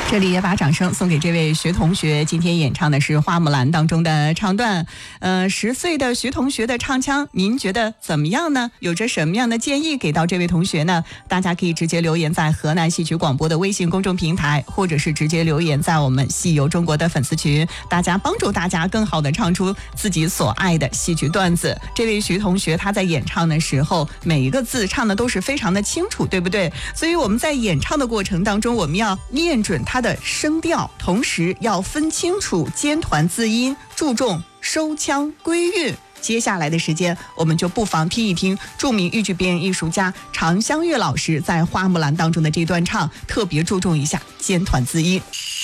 这里也把掌声送给这位徐同学，今天演唱的是《花木兰》当中的唱段。10岁的徐同学的唱腔，您觉得怎么样呢？有着什么样的建议给到这位同学呢？大家可以直接留言在河南戏曲广播的微信公众平台，或者是直接留言在我们戏游中国的粉丝群，大家帮助大家更好的唱出自己所爱的戏曲段子。这位徐同学他在演唱的时候，每一个字唱的都是非常的清楚，对不对？所以我们在演唱的过程当中，我们要念准他的声调，同时要分清楚尖团字音，注重收腔归韵。接下来的时间，我们就不妨听一听著名豫剧表演艺术家常香月老师在《花木兰》当中的这段唱，特别注重一下尖团字音。